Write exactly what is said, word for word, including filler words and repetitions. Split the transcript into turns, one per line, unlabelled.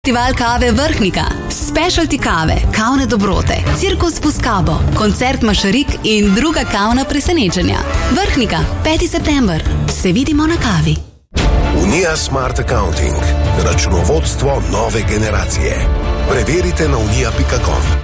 Festival kave Vrhnika, specialty kave, kavne dobrote, cirkus Puskabo, koncert Mašarik in druga kavna presenečenja. Vrhnika, peti september. Se vidimo na kavi.
Unija Smart Accounting. Računovodstvo nove generacije. Preverite na unija pika com.